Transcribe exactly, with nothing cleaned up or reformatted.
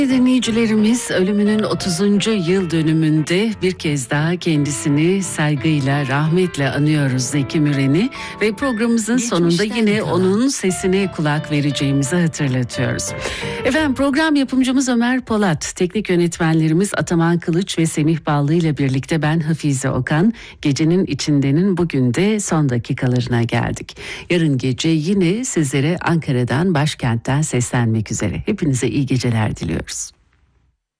Dinleyicilerimiz, ölümünün otuzuncu yıl dönümünde bir kez daha kendisini saygıyla, rahmetle anıyoruz Zeki Müren'i ve programımızın Geçmişten sonunda yine kalan. onun sesine kulak vereceğimizi hatırlatıyoruz. Efendim, program yapımcımız Ömer Polat, teknik yönetmenlerimiz Ataman Kılıç ve Semih Ballı ile birlikte ben Hafize Okan. Gecenin içindenin bugün de son dakikalarına geldik. Yarın gece yine sizlere Ankara'dan, başkentten seslenmek üzere. Hepinize iyi geceler diliyoruz.